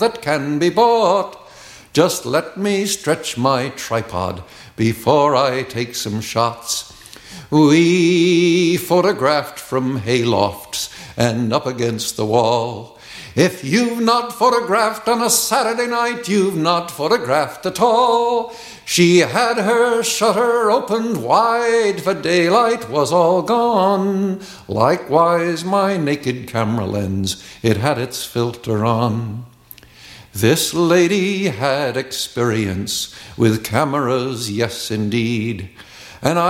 that can be bought. Just let me stretch my tripod before I take some shots. We photographed from haylofts and up against the wall. If you've not photographed on a Saturday night, you've not photographed at all. She had her shutter opened wide, for daylight was all gone. Likewise my naked camera lens, it had its filter on. This lady had experience with cameras, yes indeed, and